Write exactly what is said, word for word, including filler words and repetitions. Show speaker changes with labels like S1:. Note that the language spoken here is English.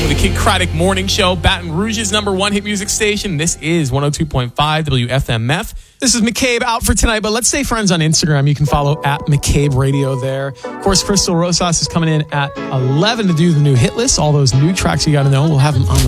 S1: the Kid Craddock Morning Show, Baton Rouge's number one hit music station. This is one oh two point five W F M F.
S2: This is McCabe out for tonight, but let's stay friends on Instagram. You can follow at McCabe Radio there. Of course, Crystal Rosas is coming in at eleven to do the new hit list. All those new tracks you got to know. We'll have them on the